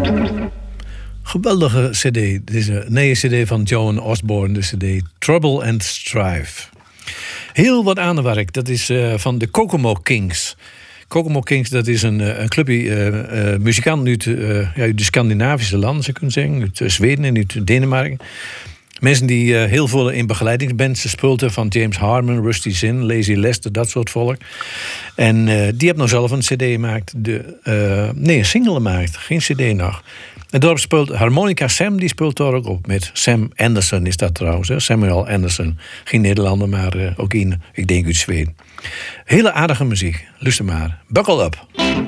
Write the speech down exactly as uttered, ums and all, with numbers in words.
Geweldige cd. Dit is een nieuwe cd van Joan Osborne, de cd Trouble and Strife. Heel wat aanwerk, dat is uh, van de Kokomo Kings. Kokomo Kings, dat is een, een clubje uh, uh, muzikanten uit, uh, ja, uit de Scandinavische landen, zou kunnen zeggen. Uit uh, Zweden en uit Denemarken. Mensen die uh, heel veel in begeleidingsbands speelden, van James Harman, Rusty Zinn, Lazy Lester, dat soort volk. En uh, die hebben nou zelf een cd gemaakt. De, uh, nee, een single gemaakt, geen cd nog. En daarop speelt Harmonica Sam, die speelt daar ook op. Met Sam Anderson is dat trouwens, hè? Samuel Anderson. Geen Nederlander, maar uh, ook in, ik denk uit Zweden. Hele aardige muziek. Luister maar. Buckle up.